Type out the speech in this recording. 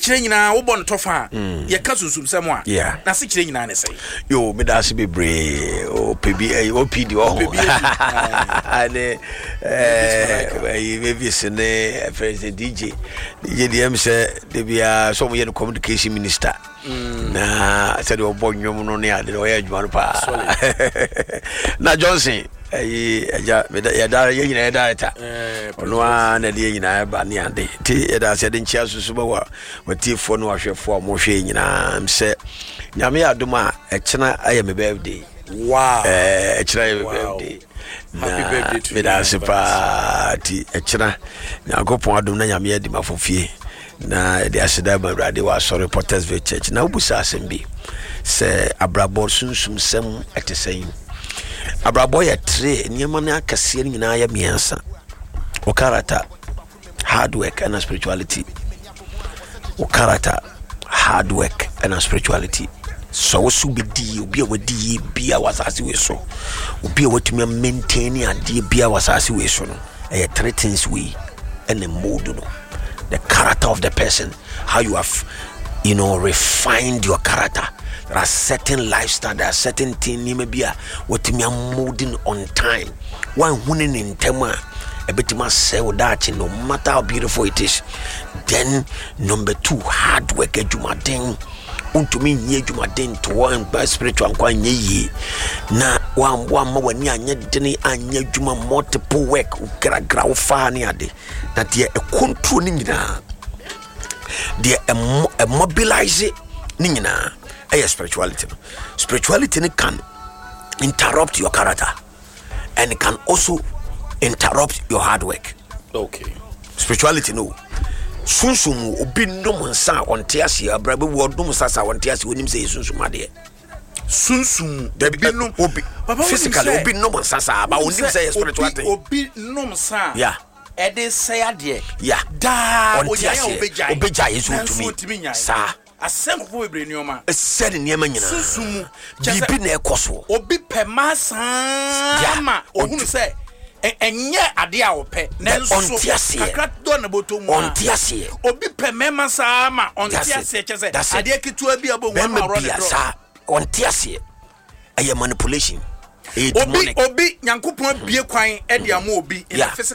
chire nyina wo bon tofa ye ka susumsem a na se chire nyina ne sei yo me da se bebre o pebi o pidi o ane maybe sene president DJ DM say they be some ye communication minister na said o bonwom no ne ade o ye adwuma pa na Johnson ya da ye nyina da eta ono na de nyina ba ne ade ti ya da se de nchia susu ba wa watifo no ahwefo mo hwe nyina mse nyame adoma ekena aye me birthday wow ekena aye me birthday happy birthday to me da se party ekena nyakopon adom na nyame adi mafofie na de aseda ba rade wa sorry Pottersville Church na obusa asembi se abrabo sunsum sem etesen abrabo ya tre nyema na akase nyina ya miensa o character hard work and spirituality o character hard work and spirituality so so be di obi awadi bia wasase we so obi awatumi maintain ade bia wasase we so no e three things we and the mood no the character of the person, how you have, refined your character. There are certain lifestyle, there are certain things you may be what me are moving on time. One winning in tema, a bit must say that no matter how beautiful it is. Then number 2, hard work. Jumading, unto me ye jumading to one by spiritual and ye. Na one more near Jenny and ye juma multiple work gra fani ade. That ye a controlling na they a mobilize nina a spirituality can interrupt your character and it can also interrupt your hard work. Okay, spirituality no sunsum obi no monsa onte ase abrabe wo dum sasa onte ase wonim say sunsum ade sunsum de bi no obi physically obi no monsa sa ba wonim say spirituality obi no monsa yeah ede say ade yeah da onte ase obeja yesu tumi sa asem ko bebre nioma said niema nyina sunsum bibi na ekoso obi pema san ma ohunu say enye ade a wope nenso kakra do na botomu ontiase obi pemema sa ma ontiase chese ade kitu abi abo nwa ro ne sa ontiase aye manipulation obi nyankopon bie kwan e de am obi in the